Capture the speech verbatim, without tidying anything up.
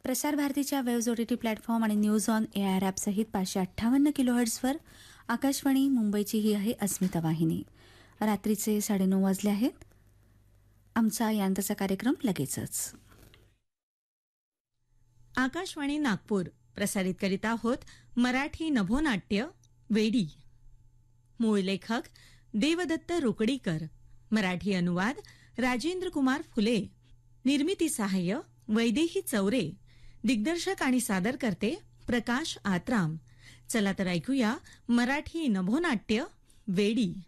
प्रसार भारतीच्या waves OTT platform आणि news on A R app सहित पाचशे अठ्ठावन्न किलोहर्ट्झवर आकाशवाणी मुंबईची ही आहे अस्मिता वाहिनी. रात्रीचे साडेनऊ वाजले आहेत. आमचा यांतचा कार्यक्रम लगेचच. आकाशवाणी नागपूर प्रसारित करीत आहोत मराठी नभोनाट्य वेडी. मूळ लेखक देवदत्त रुकडीकर, मराठी अनुवाद राजेंद्र कुमार फुले, निर्मिती सहाय्य वैदेही चौरे, दिग्दर्शक आणि सादरकर्ते प्रकाश आत्राम. चला तर ऐकूया मराठी नभोनाट्य वेडी.